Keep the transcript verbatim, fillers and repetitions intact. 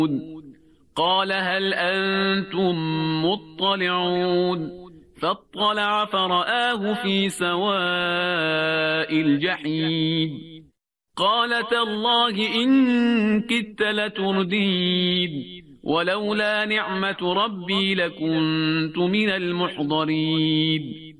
قال هل أنتم مطلعون فاطلع فرآه في سواء الجحيم قال تالله إن كدت لتردين ولولا نعمة ربي لكنت من المحضرين